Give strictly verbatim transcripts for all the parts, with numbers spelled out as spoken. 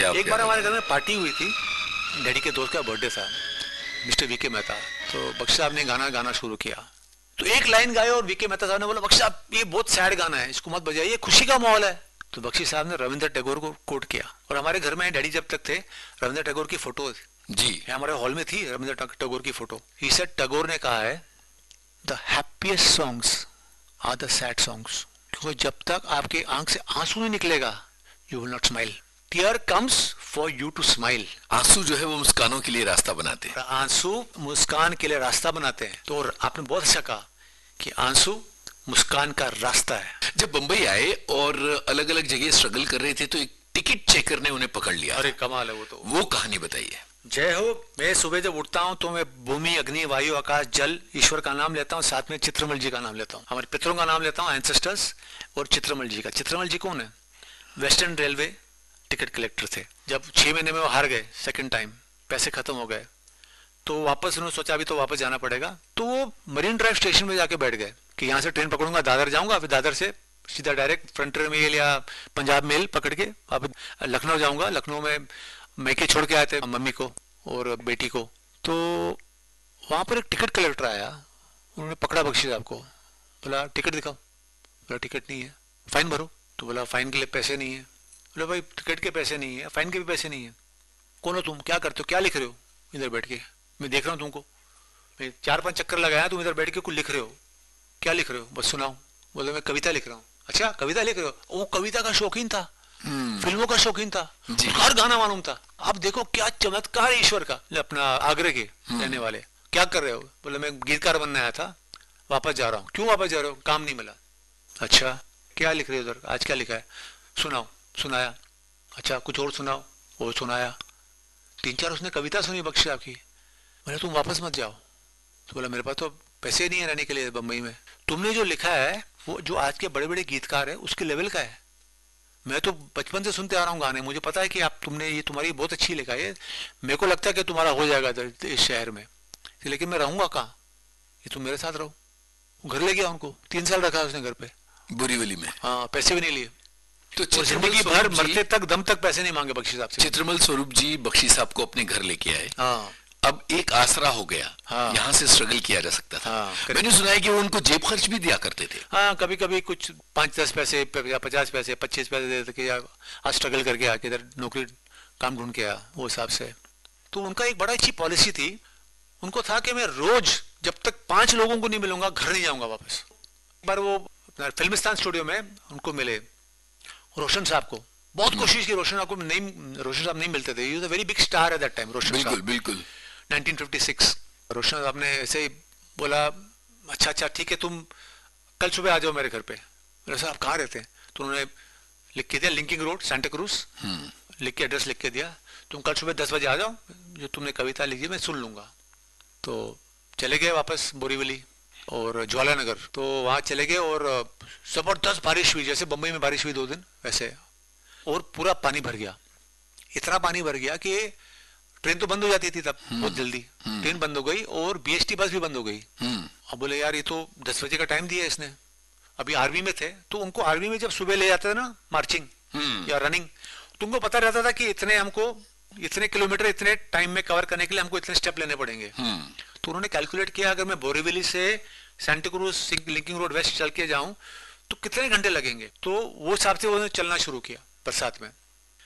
आपके एक बार हमारे घर में पार्टी हुई थी, डैडी के दोस्त का बर्थडे था, मिस्टर वीके मेहता। तो बख्शी साहब ने गाना गाना शुरू किया, तो एक लाइन गाए और वीके मेहता साहब ने बोला, बख्शी साहब ये बहुत सैड गाना है, इसको मत बजाइए, खुशी का माहौल है। तो बख्शी साहब ने रविंद्र टैगोर को कोट किया, और हमारे घर में डैडी जब तक थे रविंद्र टैगोर की फोटो जी हमारे हॉल में थी, रविंद्र टैगोर की फोटो। ही सेड, टैगोर ने कहा है, the happiest songs are the sad songs, क्योंकि जब तक आपके आंख से आंसू नहीं निकलेगा, you will not smile. Tier comes for you to smile. आंसू जो है वो मुस्कानों के लिए रास्ता बनाते हैं। आंसू मुस्कान के लिए रास्ता बनाते हैं। तो आपने बहुत अच्छा कहा कि आंसू मुस्कान का रास्ता है। जब बंबई आए और अलग अलग जगह स्ट्रगल कर रहे थे तो एक टिकट चेकर ने उन्हें पकड़ लिया। अरे कमाल है वो तो। वो कहानी बताइए। जय हो। मैं सुबह जब उठता हूँ तो मैं भूमि, अग्नि, वायु, आकाश, जल, ईश्वर का नाम लेता हूँ, साथ में चित्रमल जी का नाम लेता हूँ, हमारे पितरों का नाम लेता हूँ, एंसेस्टर्स, और चित्रमल जी का। चित्रमल जी कौन है? वेस्टर्न रेलवे टिकट कलेक्टर थे। जब छह महीने में वो हार गए सेकंड टाइम, पैसे खत्म हो गए, तो वापस उन्होंने सोचा अभी तो वापस जाना पड़ेगा, तो वो मरीन ड्राइव स्टेशन में जाके बैठ गए कि यहाँ से ट्रेन पकड़ूंगा, दादर जाऊंगा, फिर दादर से सीधा डायरेक्ट फ्रंटियर मेल या पंजाब मेल पकड़ के अब लखनऊ जाऊंगा। लखनऊ में मैके छोड़ के आए थे मम्मी को और बेटी को। तो वहां पर एक टिकट कलेक्टर आया, उन्होंने पकड़ा बख्शी साहब को, बोला टिकट दिखाओ। बोला टिकट नहीं है। फाइन भरो। तो बोला फाइन के लिए पैसे नहीं है। बोला भाई टिकट के पैसे नहीं है, फाइन के भी पैसे नहीं है। कौन हो तुम, क्या करते हो, क्या लिख रहे हो इधर बैठ के? मैं देख रहा हूँ तुमको, मैं चार पांच चक्कर लगाया, तुम इधर बैठ के कुछ लिख रहे हो, क्या लिख रहे हो, बस सुनाओ। बोले मैं कविता लिख रहा हूँ। अच्छा कविता लिख रहे हो? वो कविता का शौकीन था, फिल्मों का शौकीन था, हर गाना मालूम था। आप देखो क्या चमत्कार ईश्वर का। अपना आगरे के रहने वाले, क्या कर रहे हो? बोले मैं गीतकार बनने आया था, वापस जा रहा हूँ। क्यों वापस जा रहे हो? काम नहीं मिला। अच्छा क्या लिख रहे हो उधर, आज क्या लिखा है? सुनाओ। सुनाया। अच्छा कुछ और सुनाओ। वो सुनाया। तीन चार उसने कविता सुनी बख्शी साहब की। मैंने तुम वापस मत जाओ। तो बोला मेरे पास तो पैसे नहीं है रहने के लिए बम्बई में, तुमने जो लिखा है वो जो आज के बड़े बड़े गीतकार है उसके लेवल का है। मैं तो बचपन से सुनते आ रहा हूँ गाने, मुझे पता है कि आप तुमने ये तुम्हारी बहुत अच्छी लिखा है, मेरे को लगता है कि तुम्हारा हो जाएगा इस शहर में, लेकिन मैं रहूंगा कहाँ, ये तुम मेरे साथ रहो। घर ले गया उनको, तीन साल रखा उसने घर पे, बोरीवली में। हाँ पैसे भी नहीं लिए। तो जिंदगी भर मरते तक दम तक पैसे नहीं मांगे बख्शी साहब से। चित्रमल स्वरूप जी बख्शी साहब को अपने घर लेके आए। हाँ। अब एक आसरा हो गया। हाँ। यहाँ से स्ट्रगल किया जा सकता था। हाँ। मैंने सुना है कि वो उनको जेब खर्च भी दिया करते थे। हाँ कभी कभी कुछ पाँच दस पैसे या पचास पैसे पच्चीस पैसे देते कि यार आज स्ट्रगल करके आके इधर नौकरी काम ढूंढ के आया, वो हिसाब से। तो उनका एक बड़ा अच्छी पॉलिसी थी, उनको था कि मैं रोज जब तक पांच लोगों को नहीं मिलूंगा घर नहीं जाऊंगा वापस। एक बार वो फिल्मिस्तान स्टूडियो में उनको मिले रोशन साहब को, बहुत कोशिश की, रोशन साहब को नहीं, रोशन साहब नहीं मिलते थे। He was a very big star at that time रोशन साहब। बिल्कुल बिल्कुल। Nineteen fifty six. रोशन साहब ने ऐसे ही बोला अच्छा अच्छा ठीक है तुम कल सुबह आ जाओ मेरे घर पे। मेरे साहब कहाँ रहते हैं? तो उन्होंने लिख के दिया लिंकिंग रोड सेंटा क्रूज, लिख के एड्रेस लिख के दिया, तुम कल सुबह दस बजे आ जाओ, जो तुमने कविता लिखी मैं सुन लूंगा। तो चले गए वापस बोरीवली और ज्वाला नगर। तो वहाँ चले गए और जबरदस्त बारिश हुई, जैसे बम्बई में बारिश हुई दो दिन वैसे, और पूरा पानी भर गया। इतना पानी भर गया कि ट्रेन तो बंद हो जाती थी तब बहुत जल्दी, ट्रेन बंद हो गई और बीएसटी बस भी बंद हो गई। अब बोले यार ये तो दस बजे का टाइम दिया इसने, अभी आर्मी में थे, तो उनको आर्मी में जब सुबह ले जाते थे ना मार्चिंग या रनिंग, तो उनको पता रहता था कि इतने हमको इतने किलोमीटर इतने टाइम में कवर करने के लिए हमको इतने स्टेप लेने पड़ेंगे। तो उन्होंने कैलकुलेट किया अगर मैं बोरीवली से Santa cruise linking road waste चल के जाऊं तो कितने घंटे लगेंगे। तो वो हिसाब से उन्होंने चलना शुरू किया बरसात में,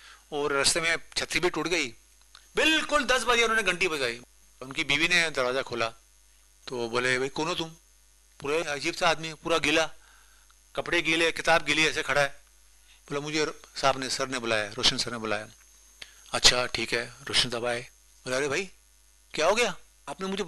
और रास्ते में छतरी भी टूट गई। बिल्कुल दस बजे उन्होंने घंटी बजाई, उनकी बीवी ने दरवाजा खोला, तो बोले भाई कौन हो तुम? पूरे अजीब सा आदमी, पूरा गीला, कपड़े गीले, किताब गीली, ऐसे खड़ा है। बोला मुझे साहब ने सर ने बुलाया, रोशन सर ने बुलाया। अच्छा ठीक है, रोशन साहब आए। बोला अरे भाई क्या हो गया, आपने मुझे